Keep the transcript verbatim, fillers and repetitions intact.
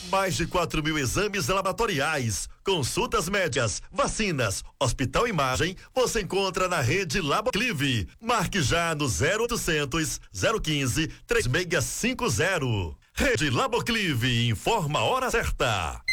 Mais de quatro mil exames laboratoriais, consultas médicas, vacinas, hospital imagem, você encontra na rede Laboclive. Marque já no zero oitocentos, zero quinze, três seis cinco zero. Rede Laboclive, informa a hora certa.